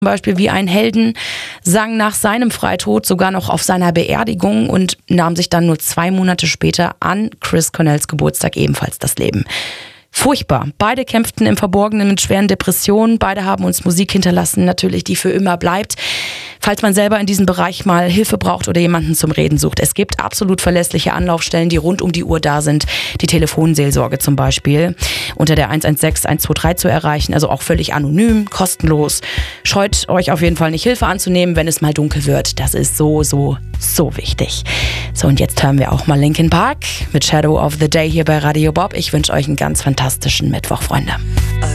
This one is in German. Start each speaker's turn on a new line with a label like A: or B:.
A: Beispiel wie einen Helden, sang nach seinem Freitod sogar noch auf seiner Beerdigung und nahm sich dann nur 2 Monate später an Chris Cornells Geburtstag ebenfalls das Leben. Furchtbar. Beide kämpften im Verborgenen mit schweren Depressionen. Beide haben uns Musik hinterlassen, natürlich, die für immer bleibt. Falls man selber in diesem Bereich mal Hilfe braucht oder jemanden zum Reden sucht. Es gibt absolut verlässliche Anlaufstellen, die rund um die Uhr da sind. Die Telefonseelsorge zum Beispiel. Unter der 116 123 zu erreichen, also auch völlig anonym, kostenlos. Scheut euch auf jeden Fall nicht, Hilfe anzunehmen, wenn es mal dunkel wird. Das ist so wichtig. So, und jetzt hören wir auch mal Linkin Park mit Shadow of the Day hier bei Radio Bob. Ich wünsche euch einen ganz fantastischen Mittwoch, Freunde.